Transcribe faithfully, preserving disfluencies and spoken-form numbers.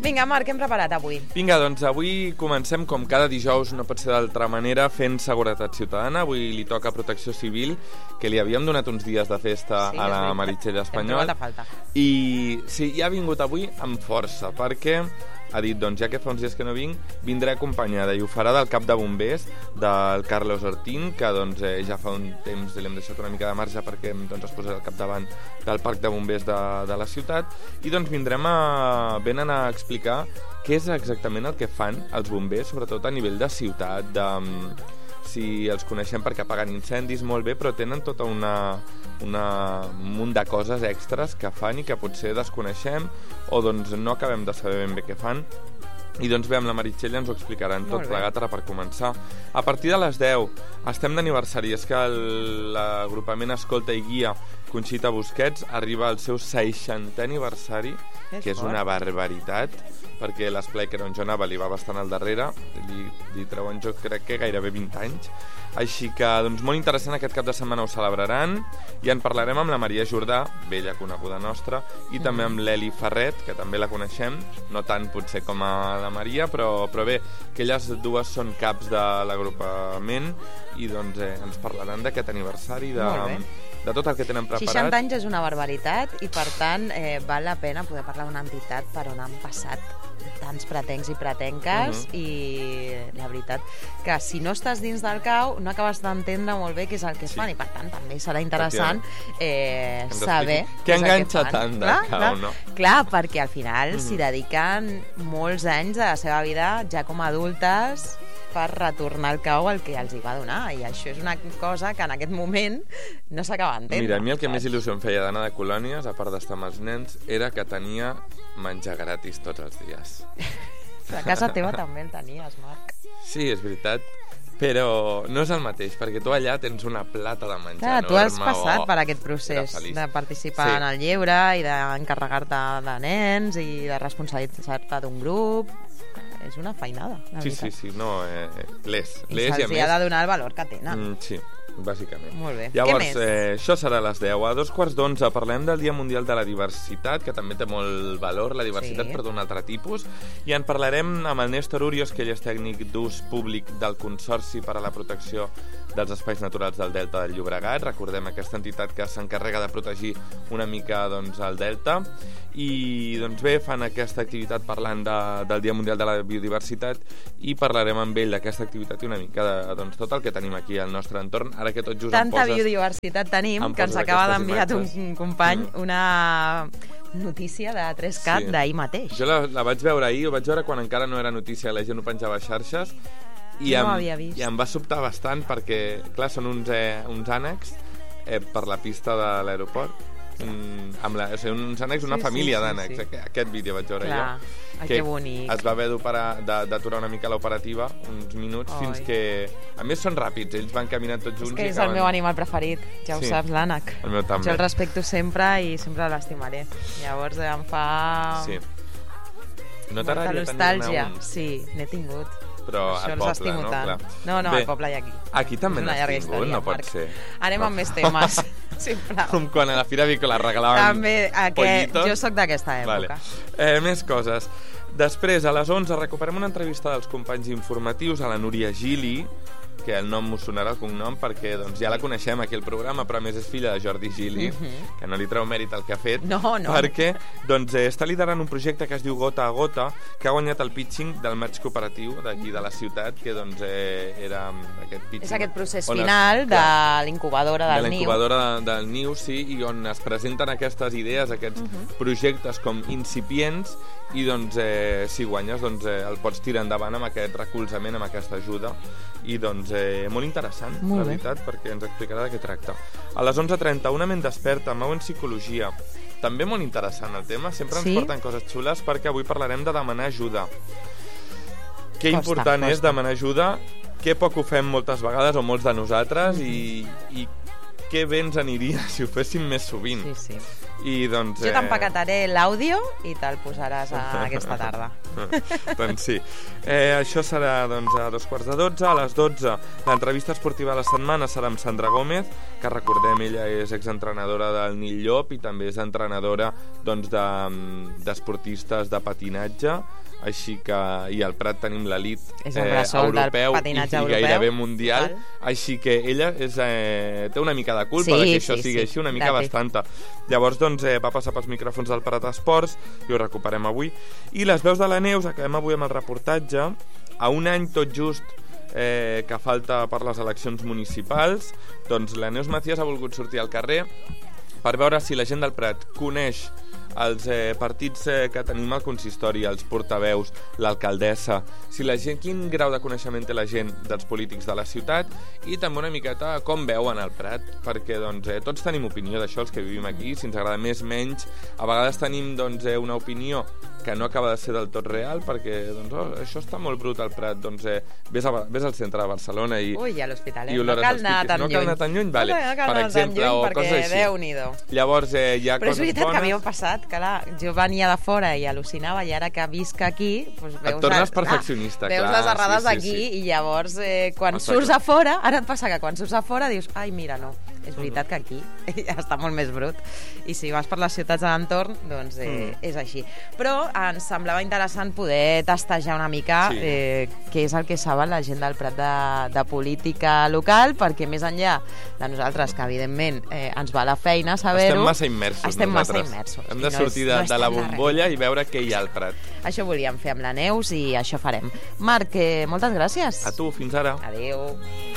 Vinga, Marc, què hem preparat avui? Vinga, doncs avui comencem com cada dijous, no pot ser d'altra manera, fent seguretat ciutadana. Avui li toca Protecció Civil, que li havíem donat uns dies de festa sí, a la Meritxell Espanyol. Hem trobat a falta. I sí, ja ha vingut avui amb força, perquè ha dit, doncs, ja que fa uns dies que no vinc, vindré acompanyada, i ho farà del cap de bombers, del Carlos Ortín, que doncs, eh, ja fa un temps li hem deixat una mica de marge perquè doncs, es posarà al capdavant del parc de bombers de, de la ciutat, i doncs vindrem a, venen a explicar què és exactament el que fan els bombers, sobretot a nivell de ciutat, de, si els coneixem perquè apaguen incendis, molt bé, però tenen tota una, una un munt de coses extres que fan i que potser desconeixem o doncs no acabem de saber ben bé què fan. I doncs bé, amb la Meritxell ens ho explicaran tot plegat ara per començar. A partir de les deu estem d'aniversari, és que l'agrupament Escolta i Guia Conxita Busquets arriba al seu seixantè aniversari, és que és fort. Una barbaritat, perquè l'esplai que era on jo anava li va bastant al darrere, li, li treuen jo crec que gairebé vint anys, així que doncs molt interessant, aquest cap de setmana ho celebraran i en parlarem amb la Maria Jordà, vella coneguda nostra, i mm. també amb l'Eli Ferret, que també la coneixem, no tant potser com a la Maria, però, però bé, que elles dues són caps de l'agrupament i doncs eh, ens parlaran d'aquest aniversari, de, de tot el que tenen preparat. seixanta anys és una barbaritat i per tant eh, val la pena poder parlar d'una entitat per on han passat tants pretencs i pretenques uh -huh. i la veritat que si no estàs dins del cau no acabes d'entendre molt bé què és el que sí. fan i per tant també serà interessant eh, saber què enganxa tant del clar, cau, clar, no? Clar, perquè al final uh -huh. s'hi dediquen molts anys de la seva vida ja com a adultes per retornar al cau el que els hi va donar i això és una cosa que en aquest moment no s'acaba d'entendre. Mira, a mi el que més il·lusió em feia d'anar de colònies, a part d'estar amb els nens, era que tenia menjar gratis tots els dies. A casa teva també el tenies, Marc. Sí, és veritat, però no és el mateix, perquè tu allà tens una plata de menjar Clar, enorme. Tu has passat oh, per aquest procés de participar sí. en el lleure i d'encarregar-te de nens i de responsabilitzar-te d'un grup. És una feinada, la sí, veritat. Sí, sí, no, eh, l'és. I se'ls ha de donar el valor que tenen. Mm, sí, bàsicament. Molt bé. Llavors, Què més? Eh, això serà a les deu. A dos quarts d'onze parlem del Dia Mundial de la Diversitat, que també té molt valor, la diversitat, sí. però d'un altre tipus. I en parlarem amb el Néstor Urios, que ell és tècnic d'ús públic del Consorci per a la Protecció dels Espais Naturals del Delta del Llobregat. Recordem aquesta entitat que s'encarrega de protegir una mica doncs, el Delta. I doncs bé, fan aquesta activitat parlant de, del Dia Mundial de la Biodiversitat i parlarem amb ell d'aquesta activitat i una mica de doncs, tot el que tenim aquí al nostre entorn. Ara que tot just Tanta poses, biodiversitat tenim que ens acaba d'enviar un company mm. una notícia de tres cat sí. d'ahir mateix. Jo la, la vaig veure ahir, ho vaig veure quan encara no era notícia, la gent ho penjava a xarxes i, no em, i em va sobtar bastant perquè, clar, són uns, eh, uns ànecs eh, per la pista de l'aeroport. Mm, amb la, o sigui, uns ànecs, una sí, família sí, d'ànecs. Sí, sí. Aquest vídeo vaig veure Clar. jo. Ai, que que bonic. es va haver d'aturar una mica l'operativa, uns minuts, Oi. fins que... A més, són ràpids, ells van caminant tots junts. És que és acaben... el meu animal preferit, ja ho sí. saps, l'ànec. El meu també. Jo el respecto sempre i sempre l'estimaré. Llavors em fa... Sí. No t'agradaria tenir-ne un? Sí, n'he tingut. Però Això al poble, no? Clar. No, no, Bé, al poble i aquí. Aquí també n'has tingut, història, no pot Marc. ser. Anem no. amb més temes, sisplau. Com quan a la Fira Avícola regalaven també, aquest, pollitos. jo sóc d'aquesta època. Vale. Eh, més coses. Després, a les onze, recuperem una entrevista dels companys informatius a la Núria Gili, que el nom us sonarà el cognom perquè doncs, ja la coneixem aquí al programa, però a més és filla de Jordi Gili, uh-huh. que no li treu mèrit el que ha fet, no, no. perquè doncs, eh, està liderant un projecte que es diu Gota a Gota, que ha guanyat el pitching del maig cooperatiu d'aquí de la ciutat, que doncs, eh, era aquest pitching. És aquest procés final es, de l'incubadora del Niu. De l'incubadora del Niu, sí, i on es presenten aquestes idees, aquests uh-huh. projectes com incipients, i doncs, eh, si guanyes doncs, eh, el pots tirar endavant amb aquest recolzament, amb aquesta ajuda, i doncs eh, molt interessant, molt la veritat, bé. perquè ens explicarà de què tracta. A les onze trenta, una ment desperta, Mau en psicologia. També molt interessant el tema, sempre sí? ens porten coses xules perquè avui parlarem de demanar ajuda. Que costa, important costa. és demanar ajuda, que poc ho fem moltes vegades, o molts de nosaltres, mm-hmm. i, i que bé ens aniria si ho féssim més sovint. Sí, sí. I, doncs, jo t'empaquetaré l'àudio i te'l posaràs aquesta tarda. Doncs sí. Eh, això serà doncs, a dos quarts de dotze. A les dotze, l'entrevista esportiva de la setmana serà amb Sandra Gómez, que recordem, ella és exentrenadora del Nil Llop i també és entrenadora doncs, d'esportistes de, de patinatge. Així que, i al Prat tenim l'elit eh, europeu i, i gairebé mundial, val. Així que ella és, eh, té una mica de culpa sí, de que això sí, sigui sí. així, una mica Dati. bastanta. Llavors doncs, eh, va passar pels micròfons del Prat Esports i ho recuperem avui. I les veus de la Neus, acabem avui amb el reportatge. A un any tot just eh, que falta per les eleccions municipals, doncs la Neus Macías ha volgut sortir al carrer per veure si la gent del Prat coneix els eh, partits eh, que tenim al consistori, els portaveus, l'alcaldessa, si la gent, quin grau de coneixement té la gent dels polítics de la ciutat i també una miqueta com veuen el Prat, perquè doncs, eh, tots tenim opinió d'això, els que vivim aquí, si ens agrada més, menys, a vegades tenim doncs, eh, una opinió que no acaba de ser del tot real, perquè doncs, oh, això està molt brut al Prat, doncs eh, vés, a, vés al centre de Barcelona i... Ui, a l'Hospitalet, no cal anar tan lluny. No cal anar tan lluny, vale. No cal per anar exemple, tan lluny, o perquè coses així. Déu-n'hi-do. Llavors, eh, hi ha Però coses és veritat bones. que a mi m'ha passat, que clar, jo venia de fora i al·lucinava, i ara que visc aquí... Doncs veus et tornes a, perfeccionista, ah, veus clar. les errades sí, sí, aquí sí. i llavors eh, quan Està surts clar. a fora, ara et passa que quan surts a fora dius, ai, mira, no, és veritat que aquí està molt més brut. I si vas per les ciutats de l'entorn, doncs eh, mm. és així. Però ens semblava interessant poder tastejar una mica sí. eh, què és el que saben la gent del Prat de, de política local, perquè més enllà de nosaltres, que evidentment eh, ens va la feina saber-ho... Estem massa immersos estem nosaltres. Massa immersos. Hem de no sortir és, de, no de la bombolla i veure què hi ha al Prat. Això volíem fer amb la Neus i això farem. Marc, eh, moltes gràcies. A tu, fins ara. Adéu.